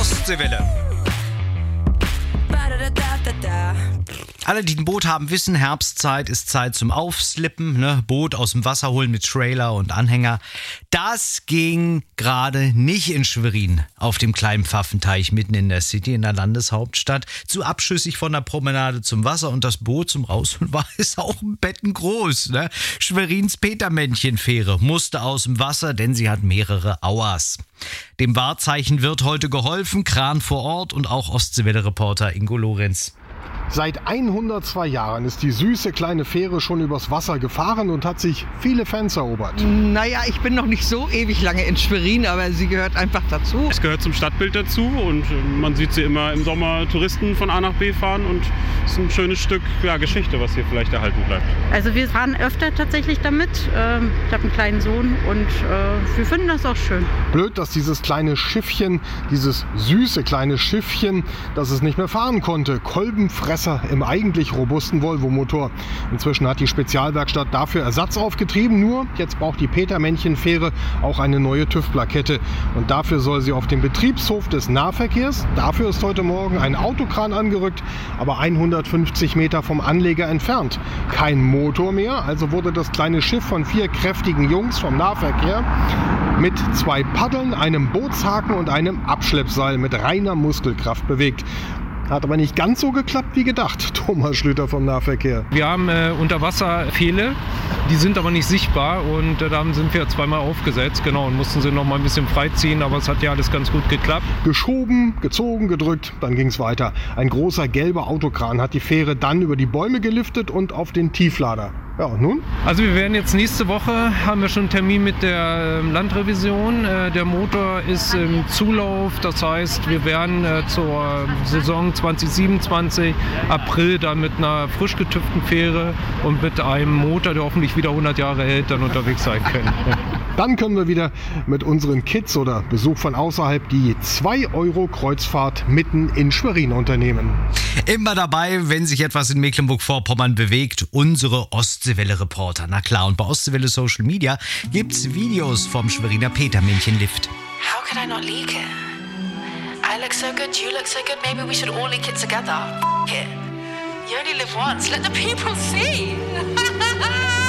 Ostseewelle. Alle, die ein Boot haben, wissen, Herbstzeit ist Zeit zum Aufslippen, ne? Boot aus dem Wasser holen mit Trailer und Anhänger. Das ging gerade nicht in Schwerin auf dem kleinen Pfaffenteich mitten in der City, in der Landeshauptstadt. Zu abschüssig von der Promenade zum Wasser und das Boot zum Rausholen war ist auch ein Betten groß. Ne? Schwerins Petermännchen-Fähre musste aus dem Wasser, denn sie hat mehrere Auers. Dem Wahrzeichen wird heute geholfen, Kran vor Ort und auch Ostseewelle-Reporter Ingo Lorenz. Seit 102 Jahren ist die süße kleine Fähre schon übers Wasser gefahren und hat sich viele Fans erobert. Naja, ich bin noch nicht so ewig lange in Schwerin, aber sie gehört einfach dazu. Es gehört zum Stadtbild dazu und man sieht sie immer im Sommer Touristen von A nach B fahren und es ist ein schönes Stück Geschichte, was hier vielleicht erhalten bleibt. Also wir fahren öfter tatsächlich damit. Ich habe einen kleinen Sohn und wir finden das auch schön. Blöd, dass dieses kleine Schiffchen, dieses süße kleine Schiffchen, dass es nicht mehr fahren konnte. Kolbenfresser im eigentlich robusten Volvo-Motor. Inzwischen hat die Spezialwerkstatt dafür Ersatz aufgetrieben, nur jetzt braucht die Petermännchen-Fähre auch eine neue TÜV-Plakette. Und dafür soll sie auf dem Betriebshof des Nahverkehrs. Dafür ist heute Morgen ein Autokran angerückt, aber 150 Meter vom Anleger entfernt. Kein Motor mehr, also wurde das kleine Schiff von 4 kräftigen Jungs vom Nahverkehr mit 2 Paddeln, einem Bootshaken und einem Abschleppseil mit reiner Muskelkraft bewegt. Hat aber nicht ganz so geklappt wie gedacht. Thomas Schlüter vom Nahverkehr. Wir haben Unterwasserpfähle, die sind aber nicht sichtbar und da sind wir zweimal aufgesetzt, genau, und mussten sie noch mal ein bisschen freiziehen, aber es hat ja alles ganz gut geklappt. Geschoben, gezogen, gedrückt, dann ging es weiter. Ein großer gelber Autokran hat die Fähre dann über die Bäume geliftet und auf den Tieflader. Ja, und nun? Also wir werden jetzt nächste Woche, haben wir schon einen Termin mit der Landrevision. Der Motor ist im Zulauf, das heißt, wir werden zur Saison 2027 April dann mit einer frisch getüpften Fähre und mit einem Motor, der hoffentlich wieder 100 Jahre hält, dann unterwegs sein können. Dann können wir wieder mit unseren Kids oder Besuch von außerhalb die 2-Euro-Kreuzfahrt mitten in Schwerin unternehmen. Immer dabei, wenn sich etwas in Mecklenburg-Vorpommern bewegt, unsere Ostseewelle-Reporter. Na klar, und bei Ostseewelle Social Media gibt's Videos vom Schweriner Petermännchen-Lift. How could I not leak it? I look so good, you look so good, maybe we should all leak it together. F*** it. You only live once, let the people see.